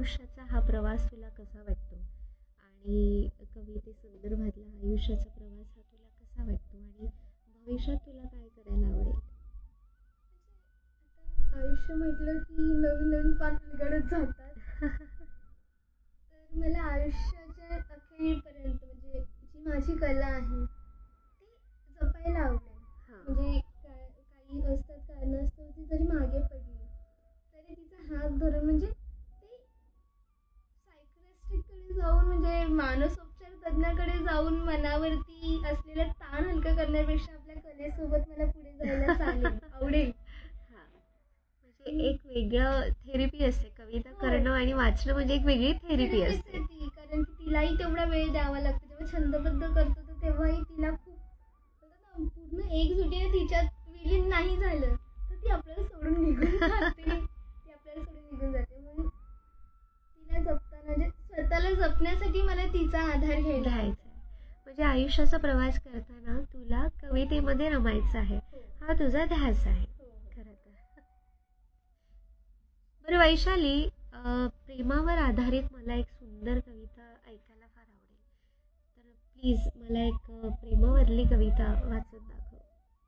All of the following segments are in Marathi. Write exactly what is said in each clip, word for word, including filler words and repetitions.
आयुष्याचा हा प्रवास तुला कसा वाटतो? आणि कवितेसंदर्भातला आयुष्याचा प्रवास हा तुला कसा वाटतो? आणि भविष्यात तुला काय करायला आवडेल? आता आयुष्य म्हटलं की नवीन नवीन पाठ उलगडत जातात. तर मला आयुष्याच्या अखेरीपर्यंत म्हणजे जी माझी कला आहे ती जपायला आवडेल. हां. म्हणजे काय काही असतात कारणास्तव ती जरी मागे पडली तरी तिचा हात धरून म्हणजे ते सायकियाट्रिस्टकडे जाऊन म्हणजे मानसोपचार तज्ञाकडे जाऊन मनावरती असलेलं ताण हलकं करण्यापेक्षा आपल्या कलेसोबत मला पुढे जायला चालेल आवडेल. हां. म्हणजे एक वेगळं थेरपी असते. कविता हो. करणं आणि वाचणं म्हणजे एक वेगळी थेरपी थेरपीच असते. आहे ती कारण की तिलाही तेवढा वेळ द्यावा लागतो. जेव्हा छंदबद्ध करतो तर तेव्हाही तिला खूप म्हणतात ना पूर्ण एकजुटीने तिच्यात विलीन नाही झालं तर ती आपल्याला सोडून निघून जाते. ती आपल्याला सोडून निघून जाते म्हणून तिला जपताना म्हणजे स्वतःला जपण्यासाठी मला तिचा आधार घ्यायला घ्यायचं आवडेल. आहे. म्हणजे आयुष्याचा प्रवास करताना तुला कवितेमध्ये रमायचं आहे. हो हा तुझा ध्यास आहे हो खरं तर. बरं वैशाली, अ, प्रेमावर आधारित मला एक सुंदर कविता ऐकायला फार आवडेल. तर प्लीज मला एक अ, प्रेमावरली कविता वाचून दाखव.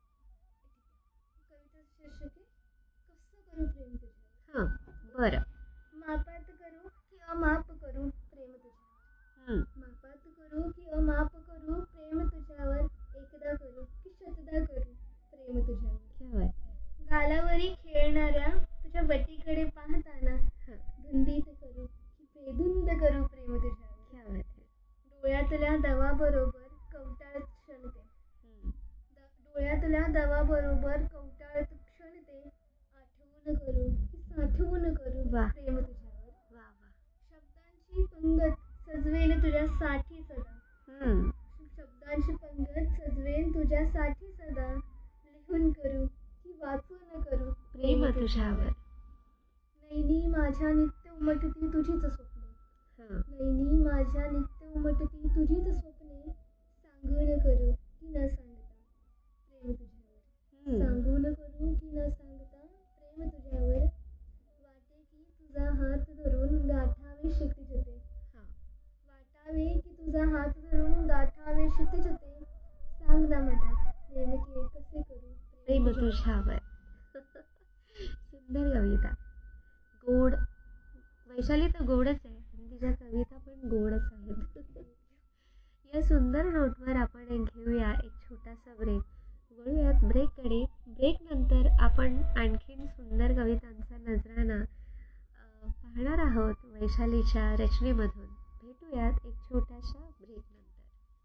कविता शीर्षक आहे कसं करू प्रेम तुझ्यावर. हां. बरं. मापात करू की अमाप करू प्रेम तुझ्यावर. हं. मापात करू की अमाप करू प्रेम तुझ्यावर. एकदा करू की शतदा करू प्रेम तुझ्यावर. क्या बात आहे. गालावरी खेळणाऱ्या तुझ्या वटीकडे पाहताना हां. धुंदीत करू की बेधुंद करू प्रेम तुझ्यावर. क्या बात आहे. डोळ्यातल्या दवाबरोबर कवटाळत क्षणते. हं. द- डोळ्यातल्या दवाबरोबर कवटाळत क्षणते. आठवून करू की साठवून करू वाह. प्रेम तुझ्यावर. वा वा. शब्दांची पंगत सजवेन तुझ्यासाठी सदा. हं. शब्दांची पंगत सजवेन तुझ्यासाठी सदा. लिहून करू की वाचून करू प्रेम तुझ्यावर. नैनी माझ्या नित्य उमटती तुझीच स्वप्ने. हां. नैनी माझ्या नित्य उमटती तुझीच स्वप्ने. सांगून करू की न सांगता प्रेम तुझ्यावर. हं. सांगून करू की न सांगता प्रेम तुझ्यावर. वाटे की तुझा हात धरून गाठावे क्षितिज ते. हां. वाटावे की तुझा हात धरून गाठावे क्षितिज ते. सांग ना मला नेमके कसे करू प्रेम तुझ्यावर. सुंदर कविता. गोड. वैशाली तर गोडच आहे आणि तिच्या कविता पण गोडच आहेत. या सुंदर नोटवर आपण एक घेऊया एक छोटासा ब्रेक. वळूयात ब्रेककडे. ब्रेक नंतर आपण आणखीन सुंदर कवितांचा नजराणा अ, पाहणार आहोत वैशालीच्या रचनेमधून. भेटूयात एक छोट्याशा